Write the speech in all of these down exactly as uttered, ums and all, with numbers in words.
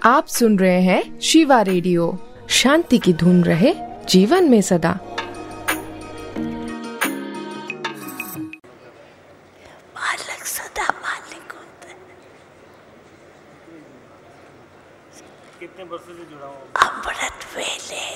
आप सुन रहे हैं शिवा रेडियो। शांति की धुन रहे जीवन में सदा। मालिक सदा मालिक होता है। कितने वर्षों से जुड़ा हूँ? अमृत वेले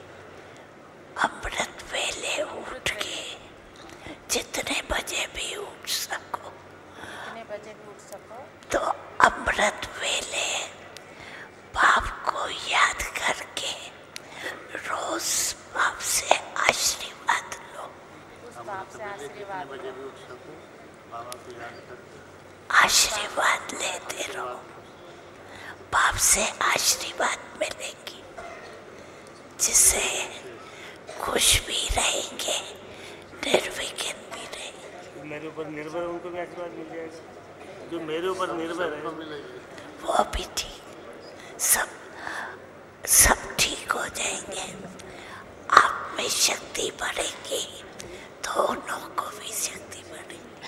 अमृत वेले उठ के जितने बजे भी उठ सको जितने बजे भी उठ सको तो अमृत वेले बाप को याद करके रोज बाप से आशीर्वाद लो। उस बाप से आशीर्वाद लो। आशीर्वाद लेते रहो, बाप से आशीर्वाद मिलेगी, जिससे खुश भी रहेंगे, निर्विघ्न भी रहेंगे। मेरे ऊपर निर्भर है, उनको भी आशीर्वाद मिल जाएगा। जो मेरे ऊपर निर्भर है वो भी ठीक, सब सब ठीक हो जाएंगे। आप में शक्ति बढ़ेगी, दोनों को भी शक्ति बढ़ेगी,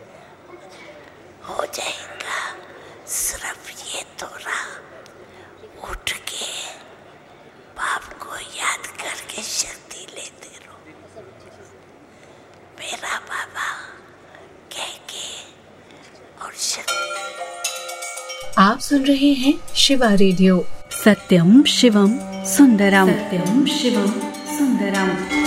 हो जाएगा। सिर्फ ये थोड़ा उठ के बाप को याद करके शक्ति लेते रहो। मेरा बाबा कह के और शक्ति। आप सुन रहे हैं शिवा रेडियो। सत्यम शिवम सुंदरम। सत्यम शिवम सुंदरम।